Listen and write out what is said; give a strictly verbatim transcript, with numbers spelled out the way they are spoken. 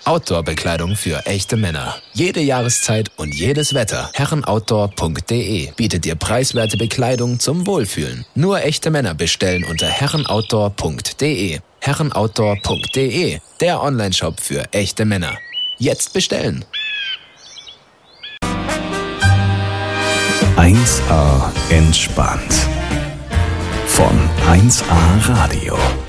Outdoor-Bekleidung für echte Männer. Jede Jahreszeit und jedes Wetter. herrenoutdoor punkt de bietet dir preiswerte Bekleidung zum Wohlfühlen. Nur echte Männer bestellen unter herrenoutdoor punkt de. herrenoutdoor punkt de, der Onlineshop für echte Männer. Jetzt bestellen! eins A entspannt. Von eins A Radio.